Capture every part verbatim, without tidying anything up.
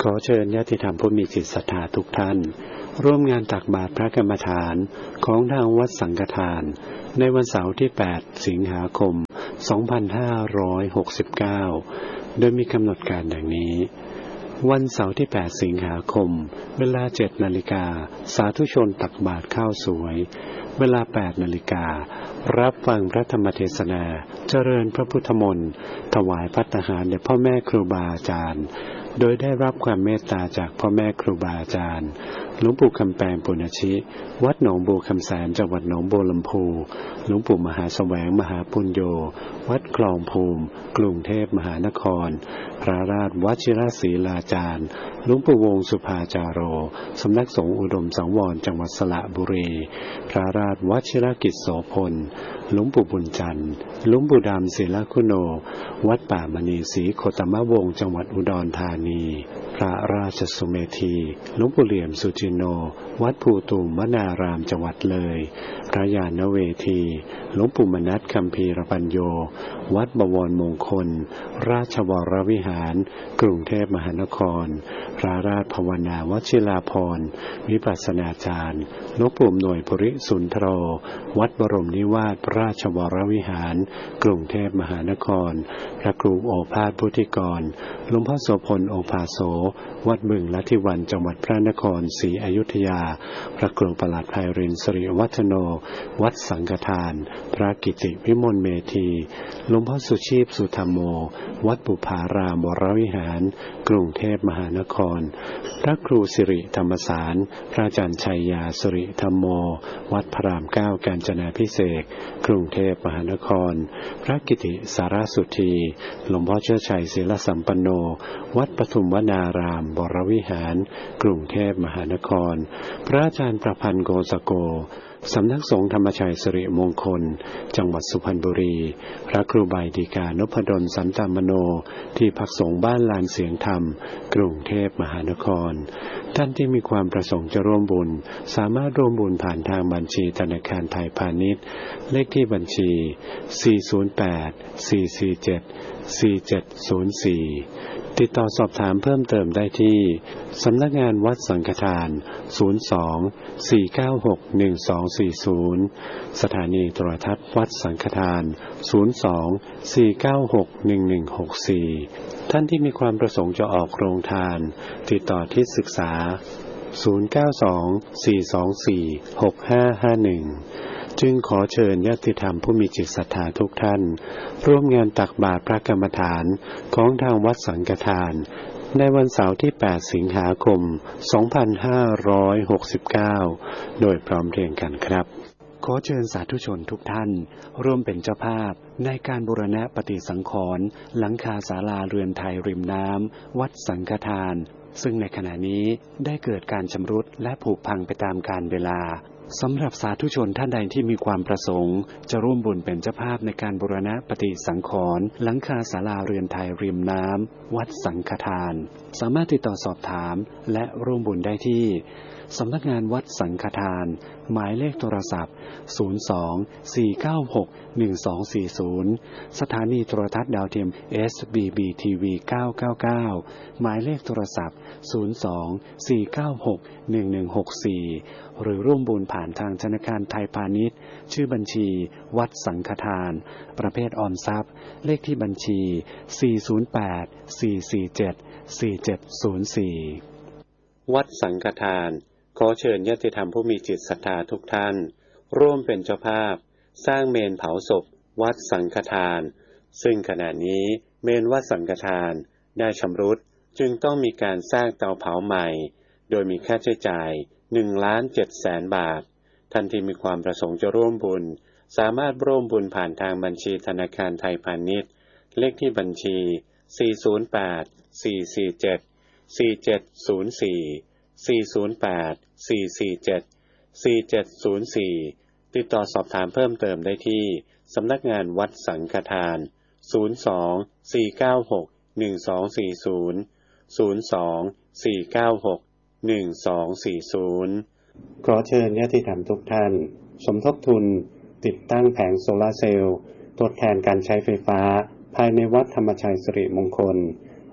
ขอเชิญญาติธรรมผู้มีจิตศรัทธาทุกท่านร่วมงานตักบาตรพระกรรมฐานของทางวัดสังฆทานในวันเสาร์ที่แปดสิงหาคมสองพันห้าร้อยหกสิบเก้าโดยมีกำหนดการดังนี้วันเสาร์ที่แปดสิงหาคมเวลาเจ็ดนาฬิกาสาธุชนตักบาตรข้าวสวยเวลาแปดนาฬิการับฟังพระธรรมเทศนาเจริญพระพุทธมนต์ถวายภัตตาหารแด่พ่อแม่ครูบาอาจารย์โดยได้รับความเมตตาจากพ่อแม่ครูบาอาจารย์หลวงปู่คำแปงปุณชิวัดหนองบัวคำแสนจังหวัดหนองบัวลำพูหลวงปู่มหาแสวงมหาปุญโญวัดคลองภูมิกรุงเทพมหานครพระราชวชิรศรีลาจารย์หลวงปู่วงสุภาจาโรสำนักสงฆ์อุดมสังวรจังหวัดสระบุรีพระราชวชิรกิจโสพลหลวงปู่บุญจันทร์หลวงปู่ดำศิลคุโนวัดป่ามณีศรีโคตมวงศ์จังหวัดอุดรธานีพระราชสุเมธีหลวงปู่เหลี่ยมสุจินโนวัดภูตุมวนารามจังหวัดเลยพระญาณเวทีหลวงปู่มนัสคัมภีรปัญโยวัดบวรมงคลราชวรวิหารกรุงเทพมหานครพระราชภาวนาวชิราภรณ์วิปัสสนาจารย์หลวงปู่หน่วยปริสุนทโรวัดบรมนิวาสราชวรวิหารกรุงเทพมหานครพระครูโอภาสพุทธิกรหลวงพ่อโสพลโอภาโสวัดบึงลัทธิวันจังหวัดพระนครศรีอยุธยาพระครูประหลัดไพรินทร์สิริวัฒโนวัดสังฆทานพระกิติวิมลเมธีหลวงพ่อสุชีพสุธรรมโมวัดปุพารามวรวิหารกรุงเทพมหานครพระครูสิริธรรมสารพระอาจารย์ชัยยาสิริธรรมโมวัดพระรามเก้ากาญจนาภิเษกกรุงเทพมหานครพระกิติสารสุธีหลวงพ่อเชื้อชัยศิลสัมปันโนวัดปทุมวนารามวรวิหารกรุงเทพมหานครพระอาจารย์ประพันธ์โกสโกสำนักสงฆ์ธรรมชัยสิริมงคลจังหวัดสุพรรณบุรีพระครูใบดีกานพดลสันตามโนที่พักสงฆ์บ้านลานเสียงธรรมกรุงเทพมหานครท่านที่มีความประสงค์จะร่วมบุญสามารถร่วมบุญผ่านทางบัญชีธนาคารไทยพาณิชย์เลขที่บัญชีสี่ ศูนย์ แปด สี่ สี่ เจ็ด สี่ เจ็ด ศูนย์ สี่ติดต่อสอบถามเพิ่มเติมได้ที่สำนักงานวัดสังฆทานศูนย์ สอง สี่ เก้า หก หนึ่ง สอง สี่ ศูนย์สถานีโทรทัศน์วัดสังฆทานศูนย์ สอง สี่ เก้า หก หนึ่ง หนึ่ง หก สี่ท่านที่มีความประสงค์จะออกโรงทานติดต่อที่ศึกษาศูนย์ เก้า สอง สี่ สอง สี่ หก ห้า ห้า หนึ่งจึงขอเชิญญาติธรรมผู้มีจิตศรัทธาทุกท่านร่วมงานตักบาตรพระกรรมฐานของทางวัดสังฆทานในวันเสาร์ที่แปดสิงหาคมสองพันห้าร้อยหกสิบเก้าโดยพร้อมเพรียงกันครับขอเชิญสาธุชนทุกท่านร่วมเป็นเจ้าภาพในการบูรณะปฏิสังขรณ์หลังคาศาลาเรือนไทยริมน้ำวัดสังฆทานซึ่งในขณะนี้ได้เกิดการชำรุดและผุพังไปตามกาลเวลาสำหรับสาธุชนท่านใดที่มีความประสงค์จะร่วมบุญเป็นเจ้าภาพในการบูรณะปฏิสังขรณ์หลังคาศาลาเรือนไทยริมน้ำวัดสังฆทานสามารถติดต่อสอบถามและร่วมบุญได้ที่สำนักงานวัดสังฆทานหมายเลขโทรศัพท์ศูนย์ สอง สี่ เก้า หก หนึ่ง สอง สี่ ศูนย์สถานีโทรทัศน์ดาวเทียม เอส บี บี ที วี เก้า เก้า เก้าหมายเลขโทรศัพท์ศูนย์ สอง สี่ เก้า หก หนึ่ง หนึ่ง หก สี่หรือร่วมบุญผ่านทางธนาคารไทยพาณิชย์ชื่อบัญชีวัดสังฆทานประเภทออมทรัพย์เลขที่บัญชีสี่ ศูนย์ แปด สี่ สี่ เจ็ด สี่ เจ็ด ศูนย์ สี่วัดสังฆทานขอเชิญญาติธรรมผู้มีจิตศรัทธาทุกท่านร่วมเป็นเจ้าภาพสร้างเมนเผาศพวัดสังฆทานซึ่งขณะนี้เมนวัดสังฆทานได้ชำรุดจึงต้องมีการสร้างเตาเผาใหม่โดยมีค่าใช้จ่ายหนึ่งล้านเจ็ดแสนบาทท่านที่มีความประสงค์จะร่วมบุญสามารถร่วมบุญผ่านทางบัญชีธนาคารไทยพาณิชย์เลขที่บัญชีสี่ ศูนย์ แปด สี่ สี่ เจ็ด สี่ เจ็ด ศูนย์ สี่ สี่ ศูนย์ แปด สี่ สี่ เจ็ด สี่ เจ็ด ศูนย์ สี่ติดต่อสอบถามเพิ่มเติมได้ที่สำนักงานวัดสังฆทานศูนย์ สอง สี่ เก้า หก หนึ่ง สอง สี่ ศูนย์ ศูนย์ สอง สี่ เก้า หก หนึ่ง สอง สี่ ศูนย์ขอเชิญญาติธรรมทุกท่านสมทบทุนติดตั้งแผงโซลาร์เซลล์ทดแทนการใช้ไฟฟ้าภายในวัดธรรมชัยสิริมงคล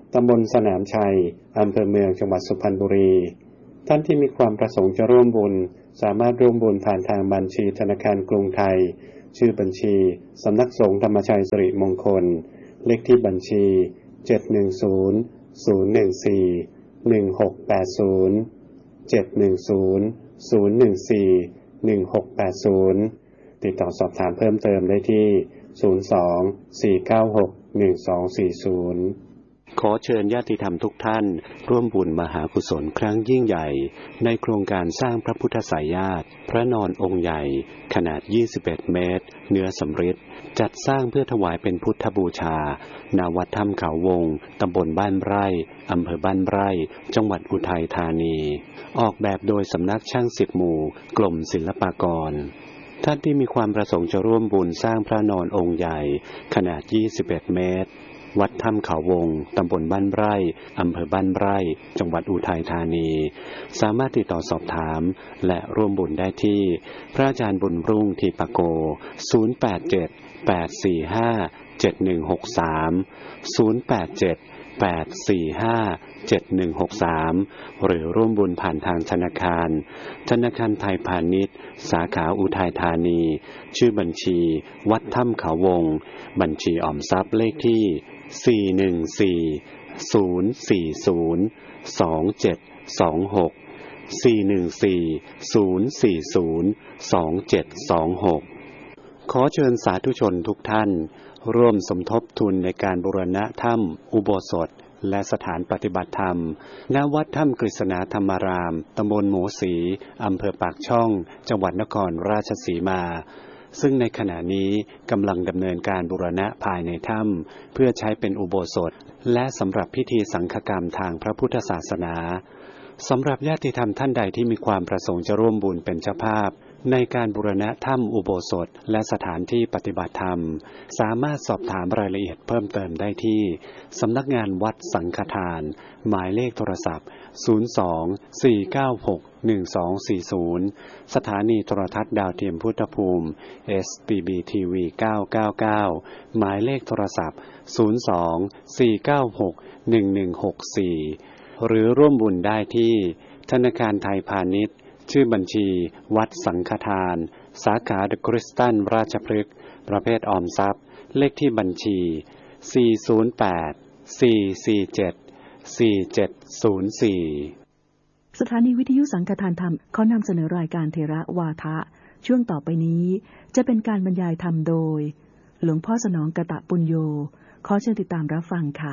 ตำบลสนามชัยอำเภอเมืองจังหวัดสุพรรณบุรีท่านที่มีความประสงค์จะร่วมบุญสามารถร่วมบุญผ่านทางบัญชีธนาคารกรุงไทยชื่อบัญชีสำนักสงฆ์ธรรมชัยสิริมงคลเลขที่บัญชีเจ็ด หนึ่ง ศูนย์ ศูนย์ หนึ่ง สี่ หนึ่ง หก แปด ศูนย์ เจ็ด หนึ่ง ศูนย์ ศูนย์ หนึ่ง สี่ หนึ่ง หก แปด ศูนย์ติดต่อสอบถามเพิ่มเติมได้ที่ศูนย์ สอง สี่ เก้า หก หนึ่ง สอง สี่ ศูนย์ขอเชิญญาติธรรมทุกท่านร่วมบุญมหากุศลครั้งยิ่งใหญ่ในโครงการสร้างพระพุทธสายญาติพระนอนองค์ใหญ่ขนาดยี่สิบเอ็ดเมตรเนื้อสำริดจัดสร้างเพื่อถวายเป็นพุทธบูชาณวัดถ้ำเขาวงตำบลบ้านไร่อำเภอบ้านไร่จังหวัดอุทัยธานีออกแบบโดยสำนักช่างสิบหมู่กรมศิลปากรท่านที่มีความประสงค์จะร่วมบุญสร้างพระนอนองค์ใหญ่ขนาดยี่สิบเอ็ดเมตรวัดถ้ำเขาวงตำบลบ้านไร่อำเภอบ้านไร่จังหวัดอุทัยธานีสามารถติดต่อสอบถามและร่วมบุญได้ที่พระอาจารย์บุญรุ่งทีปโกศูนย์ แปด เจ็ด แปด สี่ ห้า เจ็ด หนึ่ง หก สาม ศูนย์ แปด เจ็ด แปด สี่ ห้า เจ็ด หนึ่ง หก สามหรือร่วมบุญผ่านทางธนาคารธนาคารไทยพาณิชย์สาขาอุทัยธานีชื่อบัญชีวัดถ้ำเขาวงบัญชีออมทรัพย์เลขที่สี่ หนึ่ง สี่ ศูนย์ สี่ ศูนย์ สอง เจ็ด สอง หก สี่ หนึ่ง สี่ ศูนย์ สี่ ศูนย์ สอง เจ็ด สอง หกขอเชิญสาธุชนทุกท่านร่วมสมทบทุนในการบูรณะถ้ำอุโบสถและสถานปฏิบัติธรรมณวัดถ้ำกฤษณาธรรมารามตำบลหมูศรีอำเภอปากช่องจังหวัดนครราชสีมาซึ่งในขณะนี้กำลังดำเนินการบูรณะภายในถ้ำเพื่อใช้เป็นอุโบสถและสำหรับพิธีสังฆกรรมทางพระพุทธศาสนาสำหรับญาติธรรมท่านใดที่มีความประสงค์จะร่วมบุญเป็นเจ้าภาพในการบูรณะถ้ำอุโบสถและสถานที่ปฏิบัติธรรมสามารถสอบถามรายละเอียดเพิ่มเติมได้ที่สำนักงานวัดสังฆทานหมายเลขโทรศัพท์ศูนย์ สอง สี่ เก้า หก หนึ่ง สอง สี่ ศูนย์สถานีโทรทัศน์ดาวเทียมพุทธภูมิ เอส พี บี ที วี เก้า เก้า เก้าหมายเลขโทรศัพท์ศูนย์ สอง สี่ เก้า หก หนึ่ง หนึ่ง หก สี่หรือร่วมบุญได้ที่ธนาคารไทยพาณิชย์ชื่อบัญชีวัดสังฆทานสาขาเดอะคริสตันราชพฤกษ์ประเภทออมทรัพย์เลขที่บัญชีสี่ ศูนย์ แปด สี่ สี่ เจ็ด สี่ เจ็ด ศูนย์ สี่สถานีวิทยุสังฆทานธรรมขอนำเสนอรายการเทระวาทะช่วงต่อไปนี้จะเป็นการบรรยายธรรมโดยหลวงพ่อสนองกตปุญโญขอเชิญติดตามรับฟังค่ะ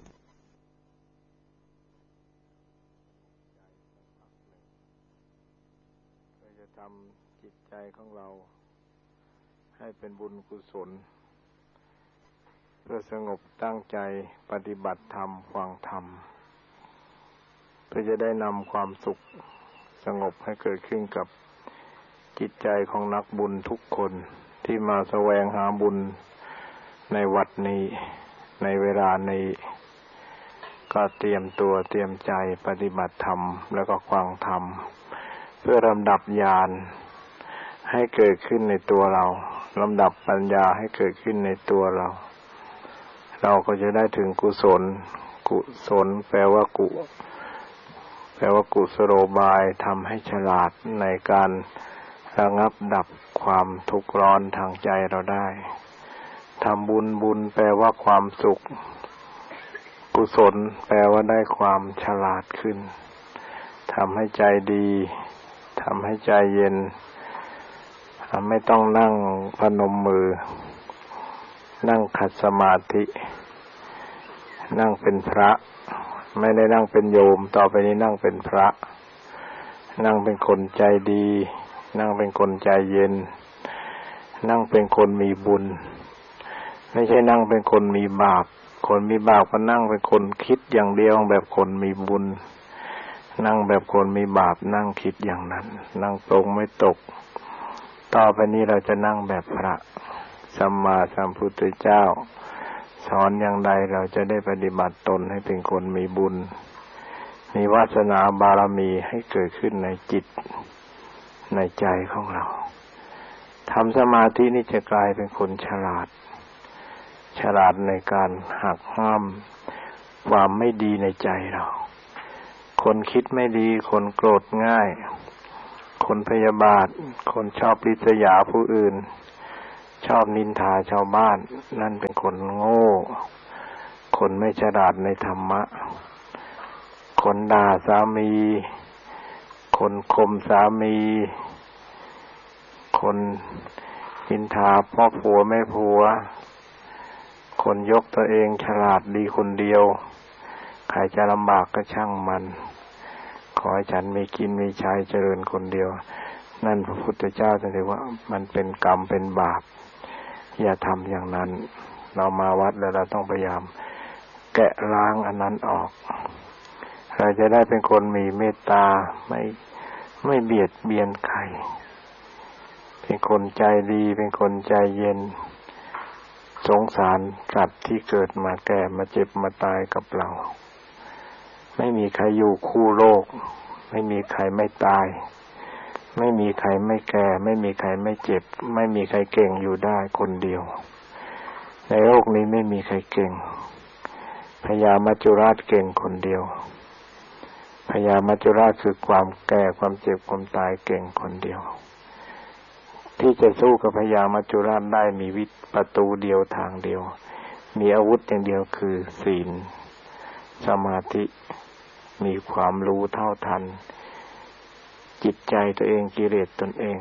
ทำจิตใจของเราให้เป็นบุญกุศลเพื่อสงบตั้งใจปฏิบัติธรรมฟังธรรมเพื่อจะได้นำความสุขสงบให้เกิดขึ้นกับจิตใจของนักบุญทุกคนที่มาแสวงหาบุญในวัดนี้ในเวลานี้ก็เตรียมตัวเตรียมใจปฏิบัติธรรมแล้วก็ฟังธรรมเพื่อลำดับญาณให้เกิดขึ้นในตัวเราลำดับปัญญาให้เกิดขึ้นในตัวเราเราก็จะได้ถึงกุศลกุศลแปลว่ากุแปลว่ากุศโลบายทำให้ฉลาดในการระงับดับความทุกข์ร้อนทางใจเราได้ทำบุญบุญแปลว่าความสุขกุศลแปลว่าได้ความฉลาดขึ้นทำให้ใจดีทำให้ใจเย็นไม่ต้องนั่งพนมมือนั่งขัดสมาธินั่งเป็นพระไม่ได้นั่งเป็นโยมต่อไปนี้นั่งเป็นพระนั่งเป็นคนใจดีนั่งเป็นคนใจเย็นนั่งเป็นคนมีบุญไม่ใช่นั่งเป็นคนมีบาปคนมีบาปก็นั่งเป็นคนคิดอย่างเดียวแบบคนมีบุญนั่งแบบคนมีบาปนั่งคิดอย่างนั้นนั่งตรงไม่ตกต่อไปนี้เราจะนั่งแบบพระสัมมาสัมพุทธเจ้าสอนอย่างใดเราจะได้ปฏิบัติตนให้เป็นคนมีบุญมีวาสนาบารมีให้เกิดขึ้นในจิตในใจของเราทำสมาธินี่จะกลายเป็นคนฉลาดฉลาดในการหักห้ามความไม่ดีในใจเราคนคิดไม่ดีคนโกรธง่ายคนพยาบาทคนชอบริษยาผู้อื่นชอบนินทาชาวบ้านนั่นเป็นคนโง่คนไม่ฉลาดในธรรมะคนด่าสามีคนข่มสามีคนนินทาพ่อผัวแม่ผัวคนยกตัวเองฉลาดดีคนเดียวใครจะลำบากก็ช่างมันขอให้ฉันมีกินมีใช้เจริญคนเดียวนั่นพระพุทธเจ้าจะเรียกว่ามันเป็นกรรมเป็นบาปอย่าทำอย่างนั้นเรามาวัดแล้วเราต้องพยายามแกะล้างอันนั้นออกเราจะได้เป็นคนมีเมตตาไม่ไม่เบียดเบียนใครเป็นคนใจดีเป็นคนใจเย็นสงสารสัตว์ที่เกิดมาแก่มาเจ็บมาตายกับเราไม่มีใครอยู่คู่โลกไม่มีใครไม่ตายไม่มีใครไม่แก่ไม่มีใครไม่เจ็บไม่มีใครเก่งอยู่ได้คนเดียวในโลกนี้ไม่มีใครเก่งพญามัจจุราชเก่งคนเดียวพญามัจจุราชคือความแก่ความเจ็บความตายเก่งคนเดียวที่จะสู้กับพญามัจจุราชได้มีวิธีประตูเดียวทางเดียวมีอาวุธอย่างเดียวคือศีลสมาธิมีความรู้เท่าทันจิตใจตัวเองกิเลสตนเอง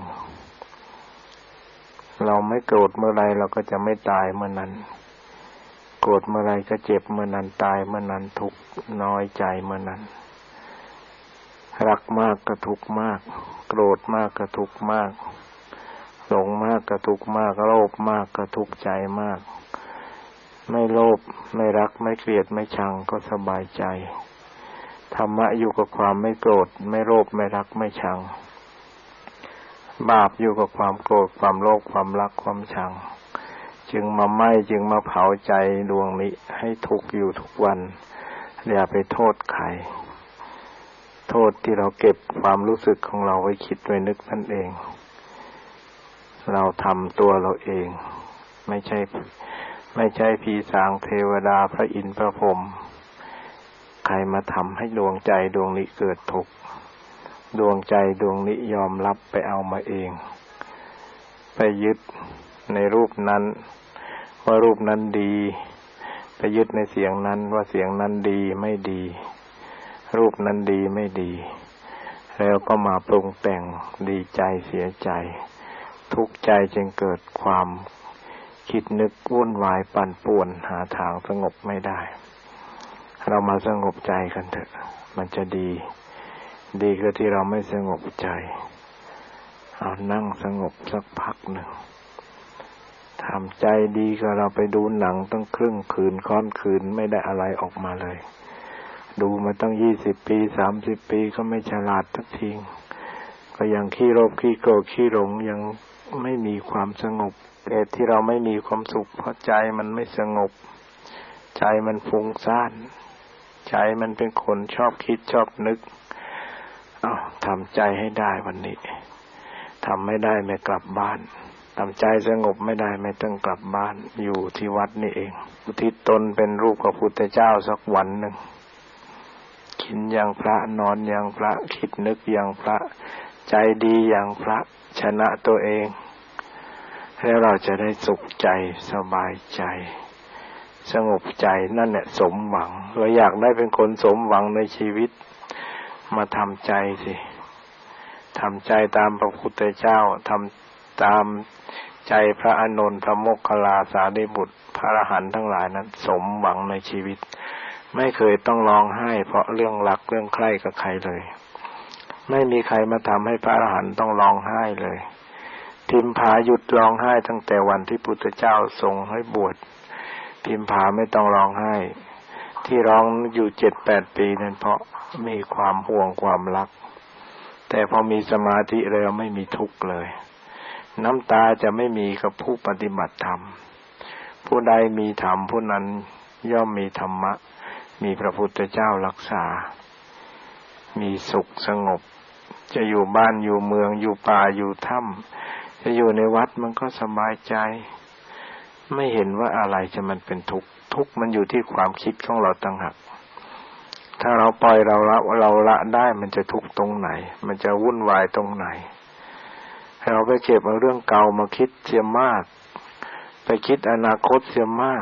เราไม่โกรธเมื่อไรเราก็จะไม่ตายเมื่อนั้นโกรธเมื่อไรก็เจ็บเมื่อนั้นตายเมื่อนั้นทุกข์น้อยใจเมื่อนั้นรักมากก็ทุกข์มากโกรธมากก็ทุกข์มากหลงมากก็ทุกข์มากโลภมากก็ทุกข์ใจมากไม่โลภไม่รักไม่เกลียดไม่ชังก็สบายใจธรรมะอยู่กับความไม่โกรธไม่โลภไม่รักไม่ชังบาปอยู่กับความโกรธความโลภความรักความชังจึงมาไหม้จึงมาเผาใจดวงนี้ให้ทุกข์อยู่ทุกวันอย่าไปโทษใครโทษที่เราเก็บความรู้สึกของเราไว้คิดไว้นึกนั่นเองเราทำตัวเราเองไม่ใช่ไม่ใช่ผีสางเทวดาพระอินทร์พระพรหมใครมาทำให้ดวงใจดวงนี้เกิดทุกข์ดวงใจดวงนี้ยอมรับไปเอามาเองไปยึดในรูปนั้นว่ารูปนั้นดีไปยึดในเสียงนั้นว่าเสียงนั้นดีไม่ดีรูปนั้นดีไม่ดีแล้วก็มาปรุงแต่งดีใจเสียใจทุกข์ใจจึงเกิดความคิดนึกวุ่นวายปั่นป่วนหาทางสงบไม่ได้เรามาสงบใจกันเถอะมันจะดีดีกว่าที่เราไม่สงบใจเอานั่งสงบสักพักหนึ่งทำใจดีก็เราไปดูหนังตั้งครึ่งคืนค่อนคืนไม่ได้อะไรออกมาเลยดูมาตั้งยี่สิบปีสามสิบปีก็ไม่ฉลาดสักทีก็ยังขี้โลภขี้โกรธขี้หลงยังไม่มีความสงบแต่ที่เราไม่มีความสุขเพราะใจมันไม่สงบใจมันฟุ้งซ่านใจมันเป็นคนชอบคิดชอบนึกเอาทำใจให้ได้วันนี้ทำไม่ได้ไม่กลับบ้านทำใจสงบไม่ได้ไม่ต้องกลับบ้านอยู่ที่วัดนี่เองอุทิศตนเป็นรูปพระพุทธเจ้าสักวันหนึ่งกินอย่างพระนอนอย่างพระคิดนึกอย่างพระใจดีอย่างพระชนะตัวเองแล้วเราจะได้สุขใจสบายใจสงบใจนั่นแหละสมหวังเราอยากได้เป็นคนสมหวังในชีวิตมาทำใจสิทำใจตามพระพุทธเจ้าทำตามใจพระอานนท์พระโมคคัลลาสารีบุตรพระอรหันต์ทั้งหลายนั้นสมหวังในชีวิตไม่เคยต้องร้องไห้เพราะเรื่องรักเรื่องใคร่กับใครเลยไม่มีใครมาทำให้พระอรหันต์ต้องร้องไห้เลยพิมพาหยุดร้องไห้ตั้งแต่วันที่พุทธเจ้าทรงให้บวชพิมพาไม่ต้องร้องไห้ที่ร้องอยู่เจ็ดแปดปีนั้นเพราะมีความห่วงความรักแต่พอมีสมาธิแล้วไม่มีทุกข์เลยน้ำตาจะไม่มีกับผู้ปฏิบัติธรรมผู้ใดมีธรรมผู้นั้นย่อมมีธรรมะมีพระพุทธเจ้ารักษามีสุขสงบจะอยู่บ้านอยู่เมืองอยู่ป่าอยู่ถ้ำจะอยู่ในวัดมันก็สบายใจไม่เห็นว่าอะไรจะมันเป็นทุกข์ทุกข์มันอยู่ที่ความคิดของเราต่างหากถ้าเราปล่อยเราละเราละได้มันจะทุกข์ตรงไหนมันจะวุ่นวายตรงไหนให้เราไปเก็บเอาเรื่องเก่ามาคิดเสียมากไปคิดอนาคตเสียมาก